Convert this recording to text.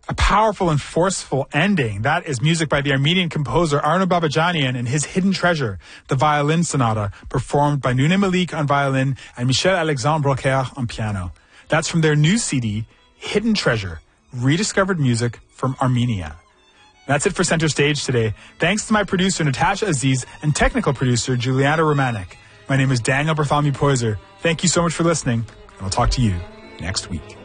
A powerful and forceful ending. That is music by the Armenian composer Arno Babajanian and his Hidden Treasure, the violin sonata, performed by Nune Malik on violin and Michel-Alexandre Brocaire on piano. That's from their new CD, Hidden Treasure, Rediscovered Music from Armenia. That's it for Center Stage today. Thanks to my producer, Natasha Aziz, and technical producer, Juliana Romanek. My name is Daniel Bartholomew Poyser. Thank you so much for listening, and I'll talk to you next week.